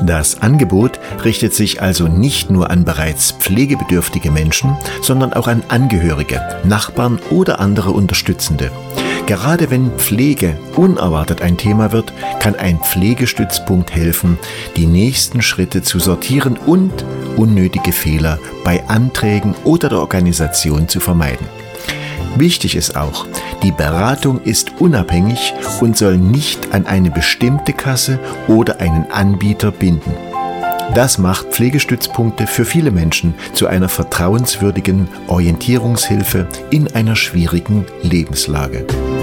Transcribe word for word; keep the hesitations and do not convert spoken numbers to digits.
Das Angebot richtet sich also nicht nur an bereits pflegebedürftige Menschen, sondern auch an Angehörige, Nachbarn oder andere Unterstützende. Gerade wenn Pflege unerwartet ein Thema wird, kann ein Pflegestützpunkt helfen, die nächsten Schritte zu sortieren und unnötige Fehler bei Anträgen oder der Organisation zu vermeiden. Wichtig ist auch, die Beratung ist unabhängig und soll nicht an eine bestimmte Kasse oder einen Anbieter binden. Das macht Pflegestützpunkte für viele Menschen zu einer vertrauenswürdigen Orientierungshilfe in einer schwierigen Lebenslage.